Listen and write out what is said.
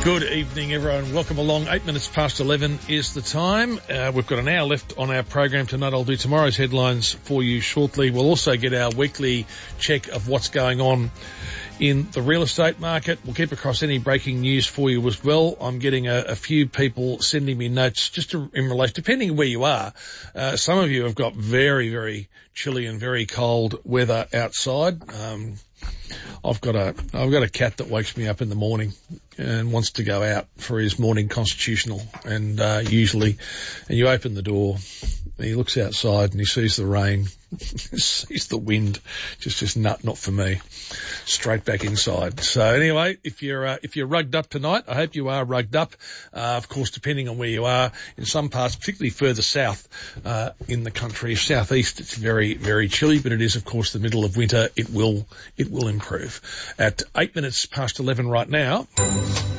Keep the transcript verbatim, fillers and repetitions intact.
Good evening, everyone. Welcome along. Eight minutes past eleven is the time. Uh, we've got an hour left on our program tonight. I'll do tomorrow's headlines for you shortly. We'll also get our weekly check of what's going on in the real estate market. We'll keep across any breaking news for you as well. I'm getting a, a few people sending me notes just to, in relation, depending where you are. Uh, some of you have got very, very chilly and very cold weather outside. Um, I've got a, I've got a cat that wakes me up in the morning and wants to go out for his morning constitutional. And, uh, usually, and you open the door, and he looks outside and he sees the rain, sees the wind, just, just not, not for me. Straight back inside. So anyway, if you're, uh, if you're rugged up tonight, I hope you are rugged up. Uh, of course, depending on where you are, in some parts, particularly further south, uh, in the country, southeast, it's very, very chilly, but it is, of course, the middle of winter. It will, it will improve. At eight minutes past eleven right now.